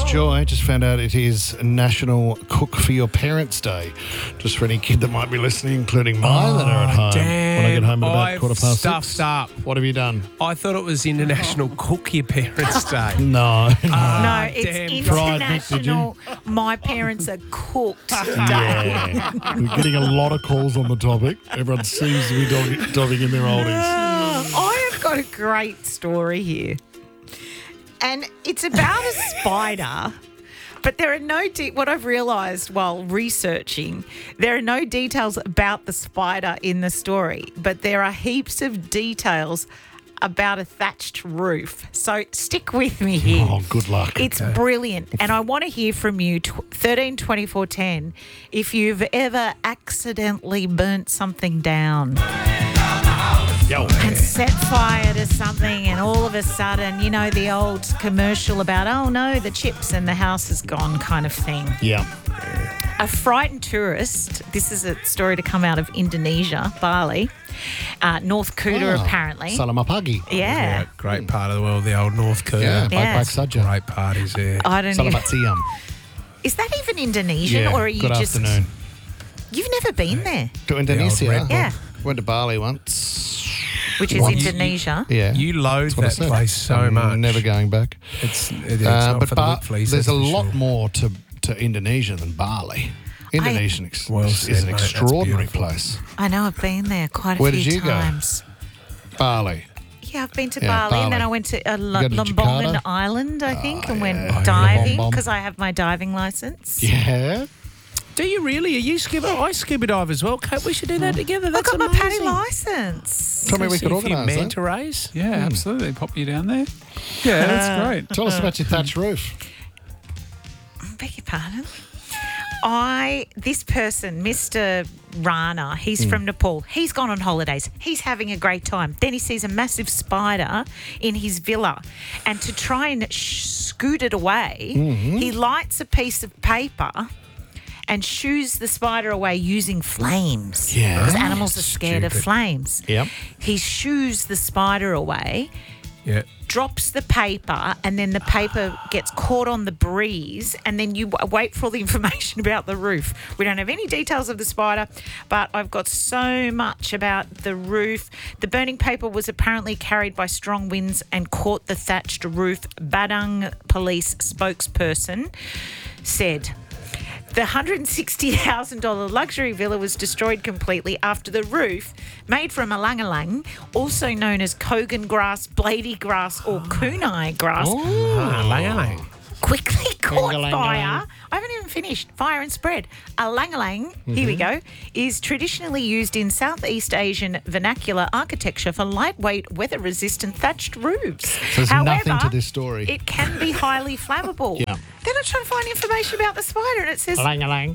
Joy, just found out it is National Cook for Your Parents Day. Just for any kid that might be listening, including mine that are at home. Damn. When I get home at about I've 6:15. stuffed up. What have you done? I thought it was International Cook Your Parents Day. No. No, it's damn. Fried meat, did you? International My Parents Are Cooked Day. Yeah. We're getting a lot of calls on the topic. Everyone seems to be diving in their oldies. I have got a great story here. And it's about a spider, but there are no what I've realised while researching, there are no details about the spider in the story, but there are heaps of details about a thatched roof. So stick with me here. Oh, good luck. It's brilliant. And I want to hear from you, 13 24 10, if you've ever accidentally burnt something down. And set fire to something, and all of a sudden, you know, the old commercial about, oh no, the chips and the house is gone kind of thing. Yeah. A frightened tourist, this is a story to come out of Indonesia, Bali, North Kuta apparently. Salamapagi. Yeah. Great part of the world, the old North Kuta. Yeah, Yeah. Baik Saja. Great parties there. I don't know. Salamatsiam. Is that even Indonesian, Yeah, or are you good just... afternoon. You've never been there, To Indonesia. Red Yeah. Went to Bali once. which is Once. Indonesia. Yeah. You loathe That's what I that said. place so I'm much. Never going back. It's not But for the weak fleas, there's that's a for lot sure. more to Indonesia than Bali. Indonesia Well is said, an mate. That's extraordinary beautiful. place. I know, I've been there quite a Where few did you go? times. Bali. Yeah, I've been to Yeah, Bali, and then Bali. I went to go to Lombongan Jakarta? Island, I think, and went yeah. diving Lombong. because I have my diving license. Yeah. Do you really? Are you scuba? I scuba dive as well, Kate. We should do that together. I That's got my amazing. paddy license. Tell me we See could a few organise that. manta rays. Yeah, absolutely. Pop you down there. Yeah, that's great. Tell us about your thatched roof. Beg your pardon? This person, Mr. Rana, he's from Nepal. He's gone on holidays. He's having a great time. Then he sees a massive spider in his villa. And to try and scoot it away, he lights a piece of paper and shoos the spider away using flames. Yeah. Because animals are scared of Stupid. flames. Yep. He shoos the spider away, Yeah. drops the paper, and then the paper gets caught on the breeze, and then you wait for all the information about the roof. We don't have any details of the spider, but I've got so much about the roof. The burning paper was apparently carried by strong winds and caught the thatched roof. Badang police spokesperson said the $160,000 luxury villa was destroyed completely after the roof, made from alang-alang, also known as Kogan grass, bladey grass, or kunai grass, Lang-a-lang. quickly caught Lang-a-lang. fire. I haven't even finished. Fire and spread. Alang-alang, here we go, is traditionally used in Southeast Asian vernacular architecture for lightweight, weather-resistant thatched roofs. So there's nothing to this story. It can be highly flammable. Yeah. Then I'm trying to find information about the spider, and it says Lang-a-lang.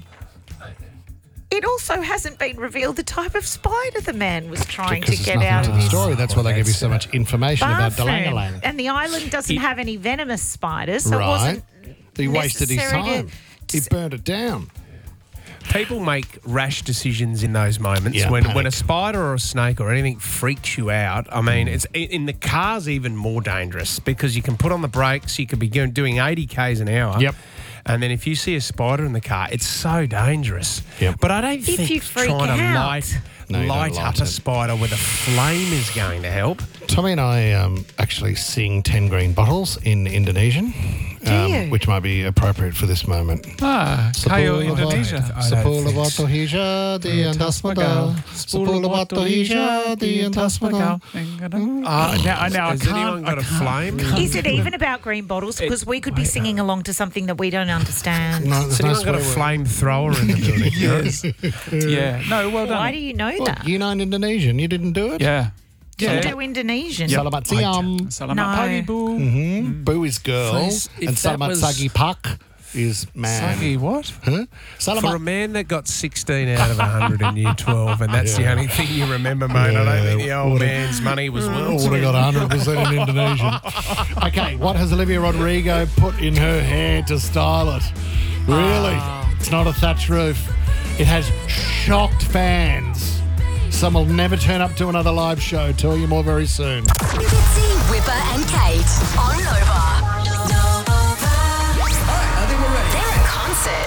it also hasn't been revealed the type of spider the man was trying Because to there's get nothing out to of the his story. That's why they give you so much information about the bathroom. lang-a-lang. And the island doesn't have any venomous spiders, so it Right. wasn't He wasted his necessary time. He burnt it down. People make rash decisions in those moments Yeah, when panic. a spider or a snake or anything freaks you out. I mean, it's in the car's even more dangerous because you can put on the brakes, you could be doing 80 k's an hour. Yep. And then if you see a spider in the car, it's so dangerous. Yep. But I don't If think you freak trying to out. light No, you don't up light a it. spider with a flame is going to help. Tommy and I actually sing 10 Green Bottles in Indonesian, you? which might be appropriate for this moment. Kayo Indonesia. Sepuluh botol hijau di atas modal. Sepuluh botol hijau di atas modal. Now I Has anyone can't. got a flame? Is it even about green bottles? Because we could be singing along to something that we don't understand. No, Has there's no anyone got a swear word. flamethrower in the building? Yes. Yeah. No, well done. Why do you know What, that? you know in Indonesian, you didn't do it? Yeah. You Yeah. do Indonesian. Salamat siam. Selamat No. pagi, Bu. Boo is girl. Please, if And that Salamat was- sagi pak is man. Sagi, what? Huh? For a Salamat. man that got 16 out of 100 in year 12, and that's the only thing you remember, mate. I don't think the old man's money was well Would have got 100% in Indonesian. Okay, what has Olivia Rodrigo put in her hair to style it? Really? It's not a thatched roof. It has shocked fans. Some will never turn up to another live show. Tell you more very soon. Fitzy, Whipper and Kate on Nova.